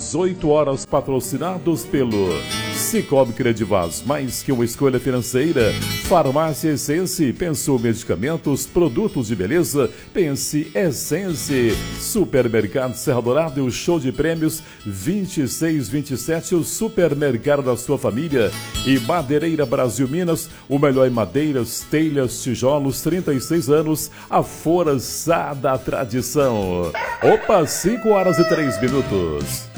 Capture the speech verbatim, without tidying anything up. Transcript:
às oito horas, patrocinados pelo Cicobi Credivaz, mais que uma escolha financeira. Farmácia Essence, pensou medicamentos, produtos de beleza, pense Essence. Supermercado Serra Dourada e o show de prêmios vinte e seis, vinte e sete, o supermercado da sua família. E Madeireira Brasil Minas, o melhor em madeiras, telhas, tijolos, trinta e seis anos, a força da tradição. Opa, cinco horas e três minutos.